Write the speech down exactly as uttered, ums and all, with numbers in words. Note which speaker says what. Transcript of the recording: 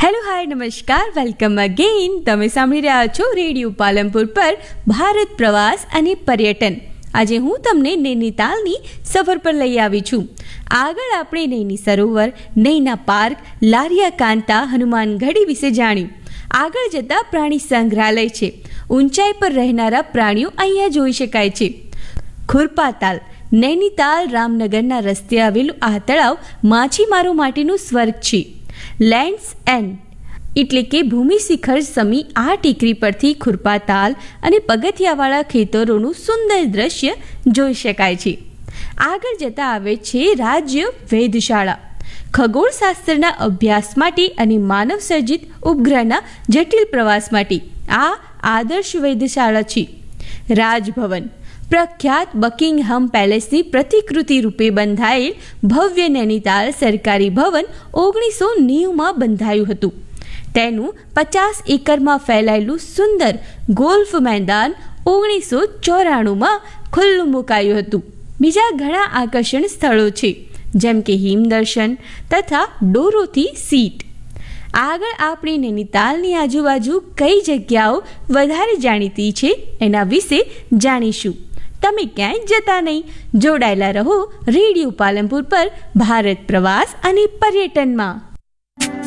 Speaker 1: Hello hi નમસ્કાર, welcome again. તમે સાંભળી રહ્યા છો રેડિયો પાલનપુર પર ભારત પ્રવાસ અને પર્યટન. આજે હું તમને નૈનીતાલની સફર પર લઈ આવી છું. આગળ આપણે નૈની સરોવર, નૈના પાર્ક, લારિયા કાંતા, હનુમાનગઢી વિશે જાણ્યું. આગળ જતાં પ્રાણી સંગ્રહાલય છે. ઊંચાઈ પર રહેનારા પ્રાણીઓ અહીંયા જોઈ શકાય છે. ખુરપાતાલ, નૈનીતાલ રામનગરના રસ્તે આવેલું આ તળાવ માછીમારો માટેનું સ્વર્ગ છે. લેન્ડ્સ એન્ડ એટલે કે ભૂમિ શિખર સમી આ ટેકરી પરથી ખુરપાતાલ અને પગથિયાવાળા ખેતરોનું સુંદર દ્રશ્ય જોઈ શકાય છે. આગળ જતા આવે છે રાજ્ય વેધશાળા. ખગોળશાસ્ત્રના અભ્યાસ માટે અને માનવ સર્જિત ઉપગ્રહના જટિલ પ્રવાસ માટે આ આદર્શ વેધશાળા છે. રાજભવન, પ્રખ્યાત બકિંગહામ પેલેસની પ્રતિકૃતિ રૂપે બંધાયેલ ભવ્ય નૈનીતાલ સરકારી ભવન ઓગણીસો નેવુંમાં બંધાયું હતું. તેનું પચાસ એકરમાં ફેલાયેલું સુંદર ગોલ્ફ મેદાન ઓગણીસો ચોરાણુંમાં ખુલ્લું મુકાયું હતું. બીજા ઘણા આકર્ષણ સ્થળો છે, જેમ કે હિમદર્શન તથા ડોરોથી સીટ. આગળ આપણે નૈનીતાલની આજુબાજુ કઈ જગ્યાઓ વધારે જાણીતી છે એના વિશે જાણીશું. તમે ક્યાંય જતા નહીં, જોડાયેલા રહો રેડિયો પાલનપુર પર ભારત પ્રવાસ અને પર્યટનમાં.